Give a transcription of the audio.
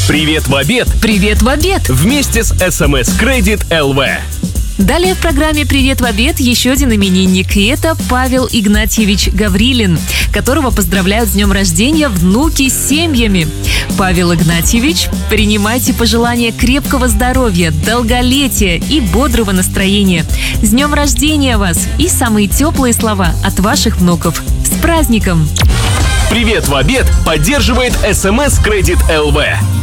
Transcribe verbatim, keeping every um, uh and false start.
Привет в обед! Привет в обед! Вместе с эс эм эс Credit эл ви. Далее в программе «Привет в обед» еще один именинник, и это Павел Игнатьевич Гаврилин, которого поздравляют с днем рождения внуки с семьями. Павел Игнатьевич, принимайте пожелания крепкого здоровья, долголетия и бодрого настроения. С днем рождения вас и самые теплые слова от ваших внуков. С праздником! Привет в обед поддерживает эс эм эс Credit эл ви.